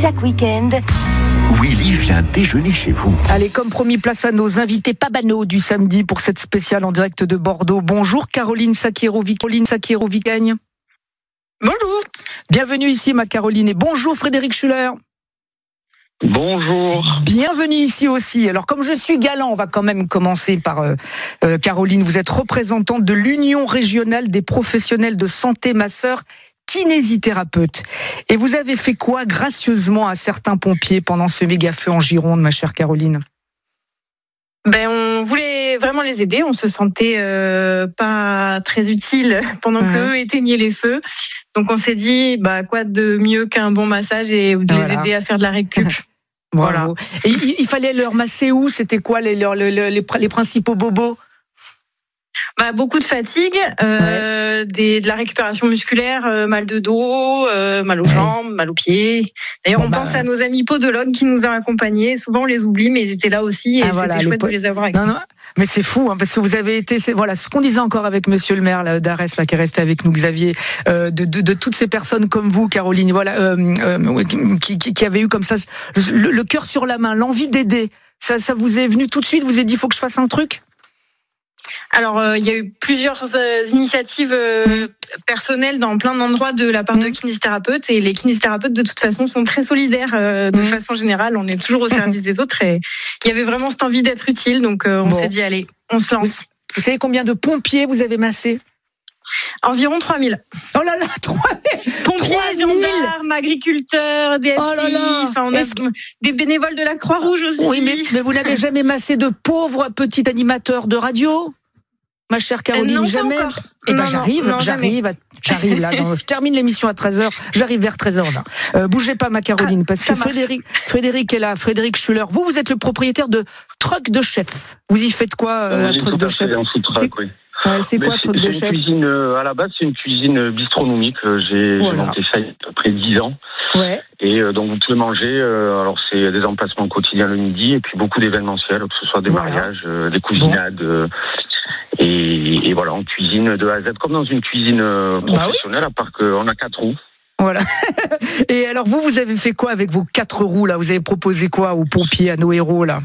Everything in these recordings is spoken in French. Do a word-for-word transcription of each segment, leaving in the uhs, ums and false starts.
chaque week-end, Willy vient déjeuner chez vous. Allez, comme promis, place à nos invités pas banaux du samedi pour cette spéciale en direct de Bordeaux. Bonjour Caroline Sakiero-Vicagne. Bonjour. Bienvenue ici ma Caroline et bonjour Frédéric Schuller. Bonjour. Bienvenue ici aussi. Alors comme je suis galant, on va quand même commencer par euh, euh, Caroline. Vous êtes représentante de l'Union régionale des professionnels de santé masseurs kinésithérapeute. Et vous avez fait quoi gracieusement à certains pompiers pendant ce méga feu en Gironde, ma chère Caroline ? Ben, on voulait vraiment les aider. On se sentait euh, pas très utile pendant mmh. qu'eux éteignaient les feux. Donc on s'est dit, bah quoi de mieux qu'un bon massage et de voilà. les aider à faire de la récup. Voilà. Et il, il fallait leur masser où ? C'était quoi les, les, les, les, les principaux bobos ? Bah, beaucoup de fatigue, euh, ouais. des, de la récupération musculaire, euh, mal de dos, euh, mal aux ouais. jambes, mal aux pieds. D'ailleurs, bon, on bah, pense à nos amis podologues qui nous ont accompagnés. Souvent, on les oublie, mais ils étaient là aussi et ah, voilà, c'était chouette po- de les avoir avec nous. Non, non, mais c'est fou, hein, parce que vous avez été, c'est, voilà, ce qu'on disait encore avec Monsieur le maire là, d'Arès, là, qui est resté avec nous, Xavier, euh, de, de, de toutes ces personnes comme vous, Caroline, voilà, euh, euh, qui, qui, qui avaient eu comme ça le, le cœur sur la main, l'envie d'aider. Ça, ça vous est venu tout de suite ? Vous avez dit, il faut que je fasse un truc ? Alors, euh, il y a eu plusieurs euh, initiatives euh, personnelles dans plein d'endroits de la part mmh. de kinésithérapeutes. Et les kinésithérapeutes, de toute façon, sont très solidaires euh, de mmh. façon générale. On est toujours au service des autres. Et il y avait vraiment cette envie d'être utile. Donc, euh, on bon. s'est dit, allez, on se lance. Vous, vous savez combien de pompiers vous avez massé ? Environ trois mille. Oh là là, trois mille Pompiers, gendarmes, agriculteurs, D S I, oh là là. Enfin, on a que... des bénévoles de la Croix-Rouge aussi. Oui, mais, mais vous n'avez jamais massé de pauvres petits animateurs de radio ? Ma chère Caroline, euh, non, jamais. Eh ben non, j'arrive, non, j'arrive, à, j'arrive là. Dans, je termine l'émission à treize heures. J'arrive vers treize heures là. Euh, bougez pas, ma Caroline, ah, parce que Frédéric, Frédéric est là. Frédéric Schuller. Vous, vous êtes le propriétaire de Truck de Chef. Vous y faites quoi, euh, oui, Truck de Chef ? C'est, oui. ouais, c'est quoi, Truck de Chef ? Cuisine, euh, à la base, c'est une cuisine bistronomique. J'ai, voilà. j'ai monté ça il y a à peu près dix ans. Ouais. Et euh, donc vous pouvez manger. Euh, alors c'est des emplacements quotidiens le midi et puis beaucoup d'événementiels, que ce soit des voilà. mariages, euh, des cousinades. Bon. Euh, Et, et voilà, on cuisine de A à Z comme dans une cuisine euh, professionnelle, bah oui. à part qu'on a quatre roues. Voilà. Et alors vous, vous avez fait quoi avec vos quatre roues là ? Vous avez proposé quoi aux pompiers, à nos héros là ?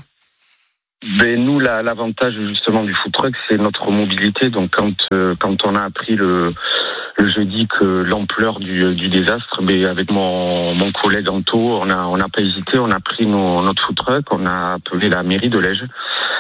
Ben nous, la, l'avantage justement du food truck, c'est notre mobilité. Donc quand euh, quand on a appris le le jeudi que l'ampleur du, du désastre, ben avec mon mon collègue Anto, on a on n'a pas hésité, on a pris nos, notre food truck, on a appelé la mairie de Lège.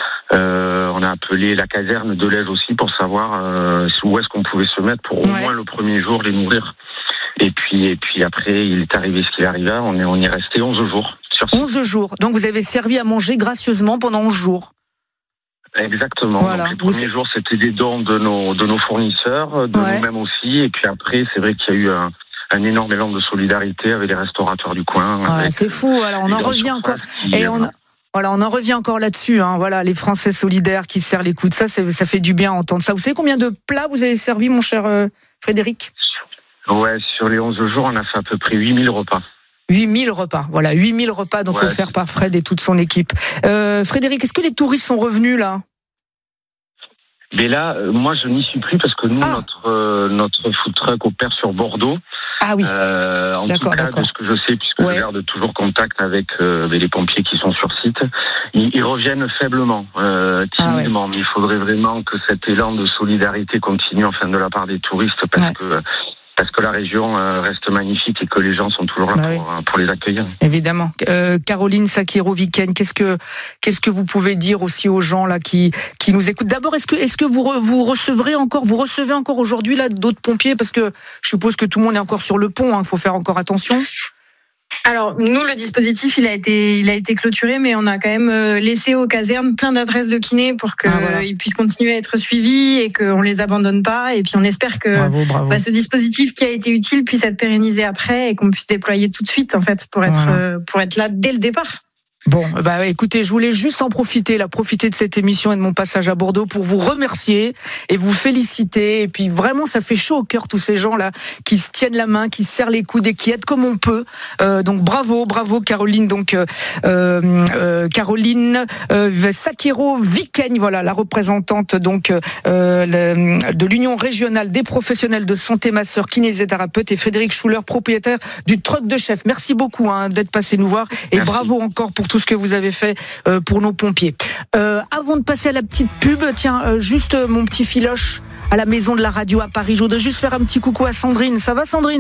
Euh, on a appelé la caserne de Lège aussi pour savoir euh, où est-ce qu'on pouvait se mettre pour au ouais. moins le premier jour les nourrir. Et puis et puis après, il est arrivé ce qu'il arriva. On est on y est resté onze jours. onze jours. Donc vous avez servi à manger gracieusement pendant onze jours. Exactement. Voilà. Donc, les premiers vous... jours, c'était des dons de nos de nos fournisseurs, de ouais. nous-mêmes aussi. Et puis après, c'est vrai qu'il y a eu un un énorme élan de solidarité avec les restaurateurs du coin. Ouais, c'est fou. Alors on en revient quoi. Et on Voilà, on en revient encore là-dessus. Hein. Voilà, les Français solidaires qui se serrent les coudes. Ça, ça fait du bien à entendre ça. Vous savez combien de plats vous avez servi, mon cher euh, Frédéric ? Ouais, sur les onze jours, on a fait à peu près huit mille repas. huit mille repas, voilà, huit mille repas donc ouais, offerts par Fred et toute son équipe. Euh, Frédéric, est-ce que les touristes sont revenus là ? Mais là, euh, moi, je n'y suis plus parce que nous, ah. notre euh, notre food truck opère sur Bordeaux. Ah oui. Euh, en d'accord, tout cas, d'accord. de ce que je sais, puisque ouais. je garde toujours contact avec euh, les pompiers qui sont sur site, ils, ils reviennent faiblement, euh, timidement. Ah ouais. Mais il faudrait vraiment que cet élan de solidarité continue, enfin, de la part des touristes, parce ouais. que parce que la région reste magnifique et que les gens sont toujours là bah pour, oui. pour les accueillir. Évidemment. Euh, Caroline Sakiero-Vicagne, qu'est-ce que qu'est-ce que vous pouvez dire aussi aux gens là qui qui nous écoutent ? D'abord, est-ce que est-ce que vous re, vous recevrez encore vous recevez encore aujourd'hui là d'autres pompiers, parce que je suppose que tout le monde est encore sur le pont, hein, il faut faire encore attention. Alors nous, le dispositif il a été il a été clôturé, mais on a quand même laissé aux casernes plein d'adresses de kinés pour qu'ils ah, voilà. puissent continuer à être suivis et qu'on les abandonne pas. Et puis on espère que bravo, bravo. Bah, ce dispositif qui a été utile puisse être pérennisé après et qu'on puisse déployer tout de suite en fait pour être voilà. euh, pour être là dès le départ. Bon, bah écoutez, je voulais juste en profiter, là, profiter de cette émission et de mon passage à Bordeaux pour vous remercier et vous féliciter. Et puis vraiment, ça fait chaud au cœur tous ces gens-là qui se tiennent la main, qui se serrent les coudes et qui aident comme on peut. Euh, donc bravo, bravo Caroline. Donc euh, euh, Caroline euh, Sakero-Viqueigne, voilà, la représentante donc euh, le, de l'Union régionale des professionnels de santé, ma sœur kinésithérapeute, et Frédéric Schuller, propriétaire du Truck de Chef. Merci beaucoup hein, d'être passé nous voir et Merci. Bravo encore pour tout ce que vous avez fait euh, pour nos pompiers. Euh, avant de passer à la petite pub, tiens, euh, juste euh, mon petit filoche à la maison de la radio à Paris. Je voudrais juste faire un petit coucou à Sandrine. Ça va, Sandrine ?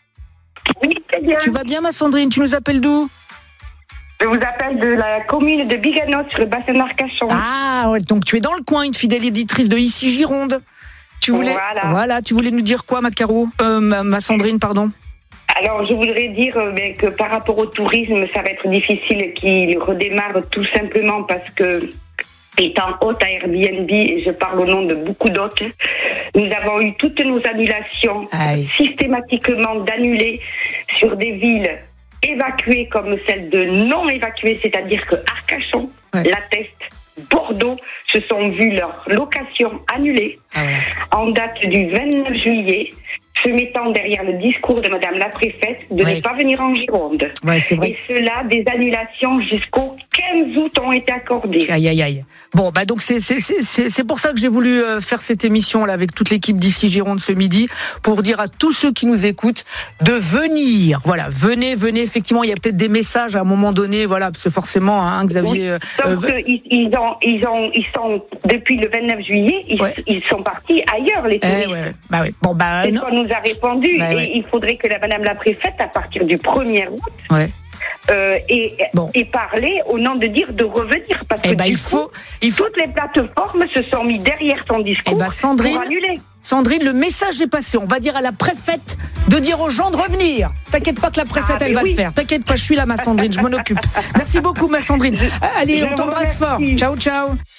Oui, très bien. Tu vas bien, ma Sandrine ? Tu nous appelles d'où ? Je vous appelle de la commune de Biganos sur le bassin d'Arcachon. Ah, ouais, donc tu es dans le coin, une fidèle éditrice de Ici Gironde. Tu voulais, voilà. voilà, tu voulais nous dire quoi, ma Caro ? euh, ma, ma Sandrine, pardon. Alors, je voudrais dire euh, que par rapport au tourisme, ça va être difficile qu'il redémarre tout simplement parce que, étant hôte à Airbnb, et je parle au nom de beaucoup d'hôtes, nous avons eu toutes nos annulations Aïe. systématiquement d'annuler sur des villes évacuées comme celle de non évacuées, c'est-à-dire que Arcachon, ouais. La Teste, Bordeaux se sont vus leur location annulée ah ouais. en date du vingt-neuf juillet. Se mettant derrière le discours de Madame la Préfète de ouais. ne pas venir en Gironde. Ouais, c'est vrai. Et cela, des annulations jusqu'au quinze août ont été accordées. Aïe, aïe, aïe. Bon, bah donc c'est c'est c'est c'est pour ça que j'ai voulu faire cette émission là avec toute l'équipe d'Ici Gironde ce midi pour dire à tous ceux qui nous écoutent de venir. Voilà, venez, venez. Effectivement, il y a peut-être des messages à un moment donné, voilà, parce que forcément, hein, Xavier. Oui, sauf euh, qu'ils ils ont, ils ont, ils sont depuis le vingt-neuf juillet, ils, ouais. ils sont partis ailleurs les touristes. Eh ouais, bah oui. Bon bah. C'est quoi nous a répondu bah, et ouais. il faudrait que la Madame la Préfète, à partir du premier août, ouais. euh, et, bon. et parler au nom de dire de revenir parce que eh bah, du il coup, faut, il faut... toutes les plateformes se sont mis derrière son discours eh bah, Sandrine, pour annuler. Sandrine, le message est passé. On va dire à la préfète de dire aux gens de revenir. T'inquiète pas que la préfète, ah, elle va oui. le faire. T'inquiète pas, je suis là, ma Sandrine, je m'en occupe. Merci beaucoup, ma Sandrine. Allez, je on t'embrasse fort. Ciao, ciao.